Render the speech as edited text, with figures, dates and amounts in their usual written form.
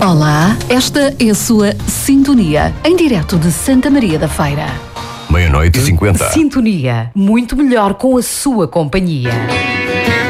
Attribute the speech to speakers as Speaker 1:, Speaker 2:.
Speaker 1: Olá, esta é a sua Sintonia, em direto de Santa Maria da Feira.
Speaker 2: 00:50.
Speaker 1: Sintonia, muito melhor com a sua companhia.